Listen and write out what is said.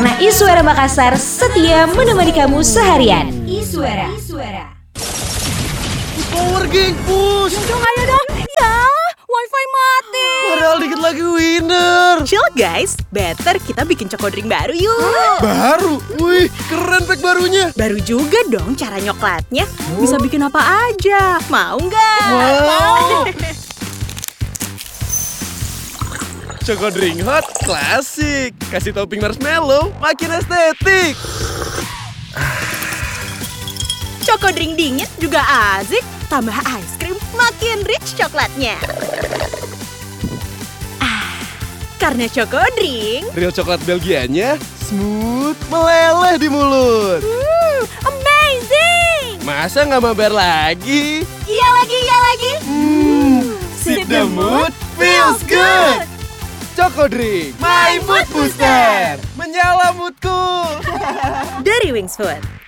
Karena Iswara Makassar setia menemani kamu seharian. Iswara. Power Gang, push! Dong, ayo dong. Ya, wifi mati. Padahal dikit lagi winner. Chill guys, better kita bikin Choco Drink baru yuk. Baru? Wih, keren pack barunya. Baru juga dong cara nyoklatnya. Bisa bikin apa aja. Mau nggak? Wow. Choco Drink hot, klasik. Kasih topping marshmallow, makin estetik. Choco Drink dingin juga asik. Tambah ice cream, makin rich coklatnya. Karena Choco Drink Real coklat Belgianya, smooth, meleleh di mulut. amazing. Masa nggak mabar lagi? Iya lagi. Sip the mood, feels good. Choco Drink, my mood booster. Menyala moodku. Dari Wings Food.